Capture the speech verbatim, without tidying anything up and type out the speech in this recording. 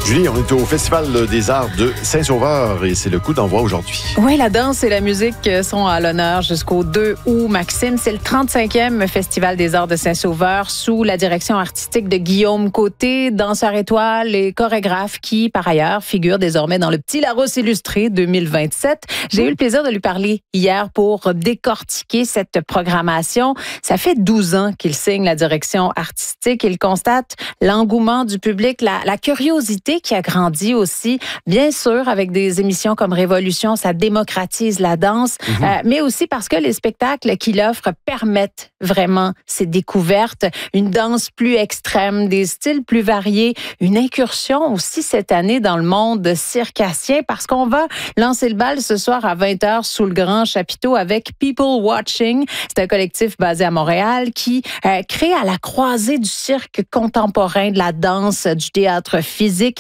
Julie, on est au Festival des arts de Saint-Sauveur et c'est le coup d'envoi aujourd'hui. Oui, la danse et la musique sont à l'honneur jusqu'au deux août. Maxime, c'est le trente-cinquième Festival des arts de Saint-Sauveur sous la direction artistique de Guillaume Côté, danseur étoile et chorégraphe qui, par ailleurs, figure désormais dans le Petit Larousse illustré deux mille vingt-sept. J'ai eu le plaisir de lui parler hier pour décortiquer cette programmation. Ça fait douze ans qu'il signe la direction artistique. Il constate l'engouement du public, la, la curiosité qui a grandi aussi, bien sûr, avec des émissions comme Révolution, ça démocratise la danse, mm-hmm. euh, mais aussi parce que les spectacles qu'il offre permettent vraiment ces découvertes, une danse plus extrême, des styles plus variés, une incursion aussi cette année dans le monde circassien, parce qu'on va lancer le bal ce soir à vingt heures sous le grand chapiteau avec People Watching. C'est un collectif basé à Montréal qui euh, crée à la croisée du cirque contemporain, de la danse, du théâtre physique,